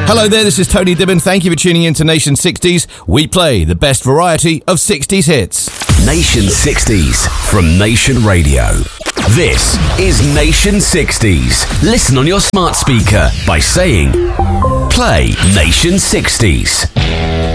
Hello there, this is Tony Dibben. Thank you for tuning in to Nation 60s. We play the best variety of 60s hits. Nation 60s from Nation Radio. This is Nation 60s. Listen on your smart speaker by saying, play Nation 60s.